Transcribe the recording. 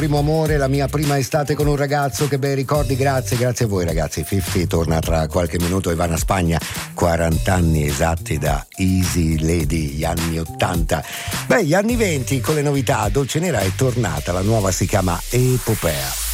primo amore, la mia prima estate con un ragazzo, che bei ricordi, grazie a voi ragazzi. 50 torna tra qualche minuto. Ivana Spagna, 40 anni esatti da Easy Lady, gli anni 80. Beh, gli anni 20 con le novità. Dolce Nera è tornata, la nuova si chiama Epopea.